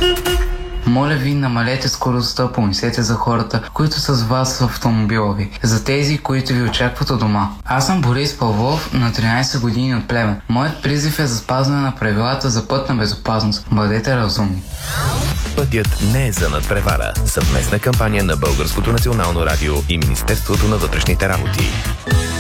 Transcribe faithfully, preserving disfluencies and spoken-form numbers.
Моля ви, намалете скоростта, помислете за хората, които са с вас в автомобила ви, за тези, които ви очакват у дома. Аз съм Борис Павлов, на тринайсет години от Плевен. Моят призив е за спазване на правилата за пътна безопасност. Бъдете разумни. Пътят не е за надпревара. Съвместна кампания на Българското национално радио и Министерството на вътрешните работи.